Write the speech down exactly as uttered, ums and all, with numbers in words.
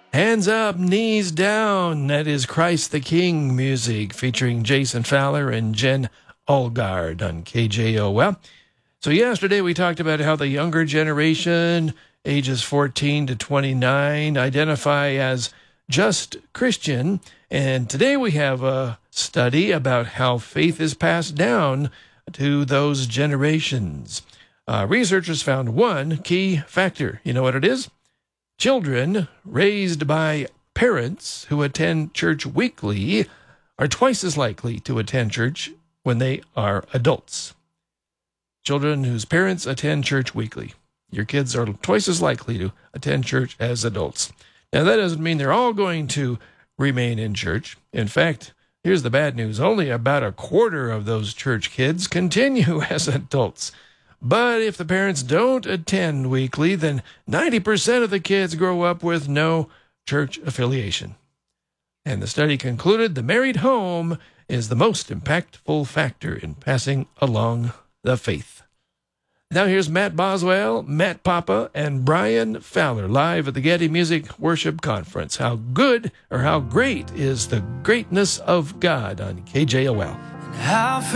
Hands up, knees down. That is Christ the King music featuring Jason Fowler and Jen Allgard on K J O L. So yesterday we talked about how the younger generation, ages fourteen to twenty-nine, identify as just Christian. And today we have a study about how faith is passed down to those generations. Uh, researchers found one key factor. You know what it is? Children raised by parents who attend church weekly are twice as likely to attend church when they are adults. Children whose parents attend church weekly. Your kids are twice as likely to attend church as adults. Now, that doesn't mean they're all going to remain in church. In fact, here's the bad news. Only about a quarter of those church kids continue as adults. But if the parents don't attend weekly, then ninety percent of the kids grow up with no church affiliation. And the study concluded the married home is the most impactful factor in passing along the faith. Now here's Matt Boswell, Matt Papa, and Brian Fowler live at the Getty Music Worship Conference. How good or how great is the greatness of God on K J O L. How